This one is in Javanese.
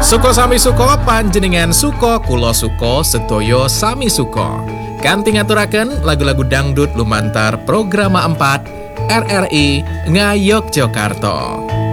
Suko sami suko panjenengan suko kulo suko sedoyo sami suko. Kanthi ngaturaken lagu-lagu dangdut lumantar programa 4 RRI Ngayogyakarta.